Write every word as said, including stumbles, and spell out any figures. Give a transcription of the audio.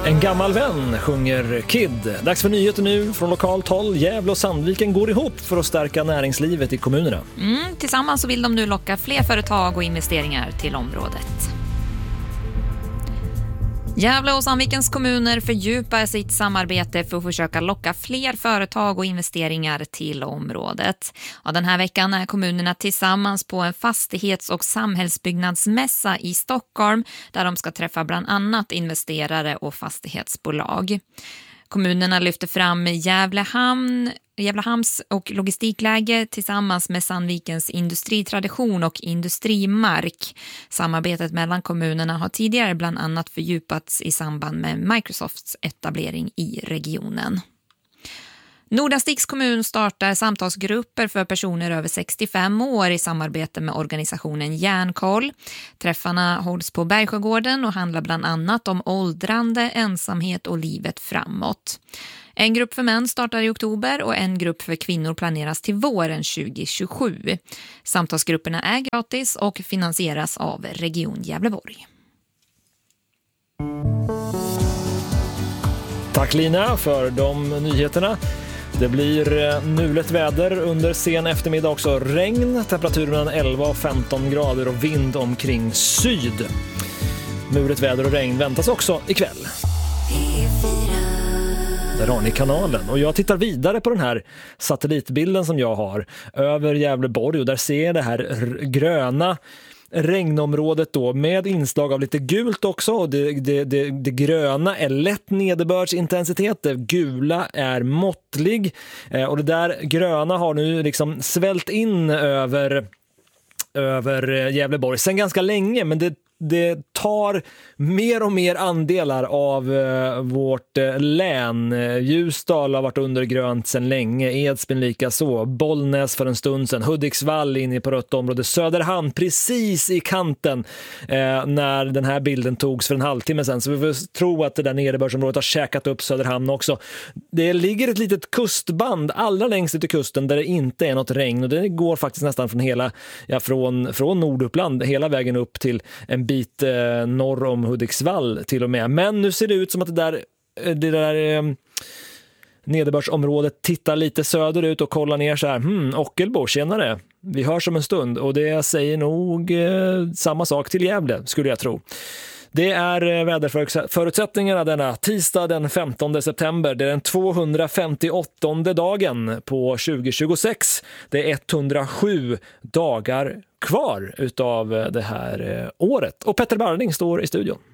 En gammal vän sjunger Kid. Dags för nyheter nu från lokalt håll. Gävle och Sandviken går ihop för att stärka näringslivet i kommunerna. Mm, tillsammans så vill de nu locka fler företag och investeringar till området. Gävle och Sandvikens kommuner fördjupar sitt samarbete för att försöka locka fler företag och investeringar till området. Ja, den här veckan är kommunerna tillsammans på en fastighets- och samhällsbyggnadsmässa i Stockholm där de ska träffa bland annat investerare och fastighetsbolag. Kommunerna lyfter fram Gävlehamn, Gävlehamns och logistikläge tillsammans med Sandvikens industritradition och industrimark. Samarbetet mellan kommunerna har tidigare bland annat fördjupats i samband med Microsofts etablering i regionen. Nordanstigs kommun startar samtalsgrupper för personer över sextiofem år i samarbete med organisationen Järnkoll. Träffarna hålls på Bergsjögården och handlar bland annat om åldrande, ensamhet och livet framåt. En grupp för män startar i oktober och en grupp för kvinnor planeras till våren tjugo tjugosju. Samtalsgrupperna är gratis och finansieras av Region Gävleborg. Tack Lina för de nyheterna. Det blir mulet väder under sen eftermiddag, också regn, temperatur mellan elva och femton grader och vind omkring syd. Mulet väder och regn väntas också ikväll. Där har ni kanalen. Och jag tittar vidare på den här satellitbilden som jag har över Gävleborg och där ser jag det här r- gröna regnområdet då med inslag av lite gult också. Och det, det, det, det gröna är lätt nederbördsintensitet, det gula är måttlig eh, och det där gröna har nu liksom svällt in över, över Gävleborg sen ganska länge, men det Det tar mer och mer andelar av eh, vårt eh, län. Ljusdal har varit under grönt sedan länge, Edsbyn lika så, Bollnäs för en stund sedan, Hudiksvall inne på rött område, Söderhamn precis i kanten eh, när den här bilden togs för en halvtimme sedan. Så vi får tro att det där nederbördsområdet har käkat upp Söderhamn också. Det ligger ett litet kustband allra längst ut i kusten där det inte är något regn och det går faktiskt nästan från hela, ja, från, från Norduppland hela vägen upp till en bit eh, norr om Hudiksvall till och med. Men nu ser det ut som att det där, det där eh, nederbördsområdet tittar lite söderut och kollar ner så här. Hmm, Ockelbo, tjenare. Vi hörs om en stund och det säger nog eh, samma sak till Gävle, skulle jag tro. Det är väderförutsättningarna denna tisdag den femtonde september. Det är den tvåhundrafemtioåttonde dagen på tjugo tjugosex. Det är etthundrasju dagar kvar utav det här året. Och Petter Barning står i studion.